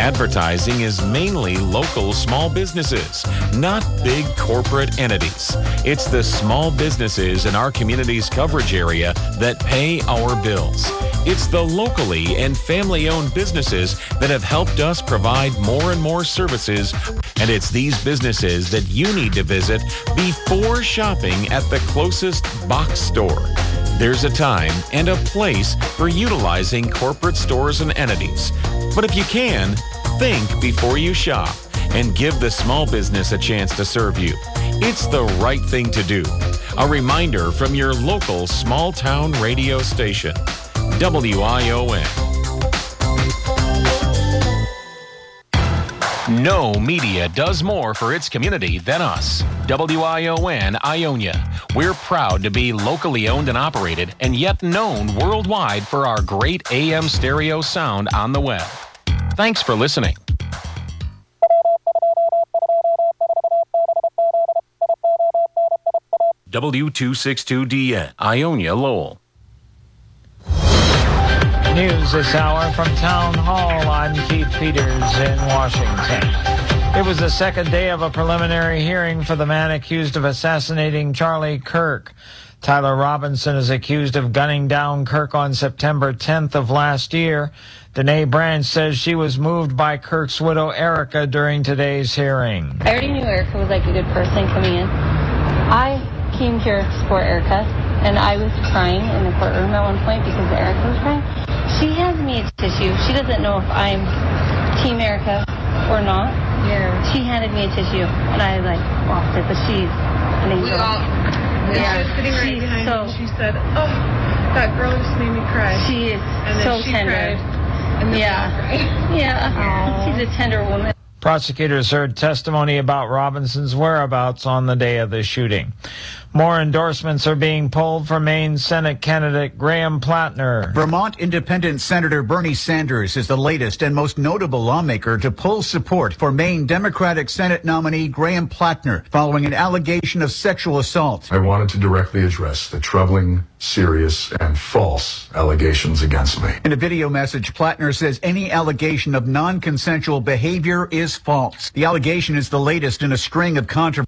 Advertising is mainly local small businesses, not big corporate entities. It's the small businesses in our community's coverage area that pay our bills. It's the locally and family-owned businesses that have helped us provide more and more services, and it's these businesses that you need to visit before shopping at the closest box store. There's a time and a place for utilizing corporate stores and entities. But if you can, think before you shop and give the small business a chance to serve you. It's the right thing to do. A reminder from your local small-town radio station, WION. No media does more for its community than us. WION Ionia. We're proud to be locally owned and operated, and yet known worldwide for our great AM stereo sound on the web. Thanks for listening. W262DN, Ionia, Lowell. News this hour from Town Hall. I'm Keith Peters in Washington. It was the second day of a preliminary hearing for the man accused of assassinating Charlie Kirk. Tyler Robinson is accused of gunning down Kirk on September 10th of last year. Danae Branch says she was moved by Kirk's widow, Erica, during today's hearing. I already knew Erica was like a good person coming in. I came here to support Erica, and I was crying in the courtroom at one point because Erica was crying. She hands me a tissue. She doesn't know if I'm Team Erica or not. Yeah. She handed me a tissue, and I lost it, but she's an angel. She was sitting right behind me, and she said, "Oh, that girl just made me cry." She is and then so she tender. Cried, and then I cried. Yeah. She's a tender woman. Prosecutors heard testimony about Robinson's whereabouts on the day of the shooting. More endorsements are being pulled for Maine Senate candidate Graham Plattner. Vermont Independent Senator Bernie Sanders is the latest and most notable lawmaker to pull support for Maine Democratic Senate nominee Graham Plattner following an allegation of sexual assault. I wanted to directly address the troubling, serious, and false allegations against me. In a video message, Plattner says any allegation of non-consensual behavior is false. The allegation is the latest in a string of controversies